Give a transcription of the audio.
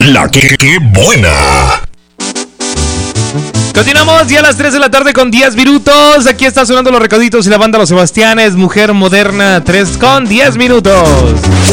La que buena. Continuamos ya a las 3 de la tarde con 10 minutos. Aquí está sonando los recoditos y la banda Los Sebastianes, Mujer Moderna, 3 con 10 minutos.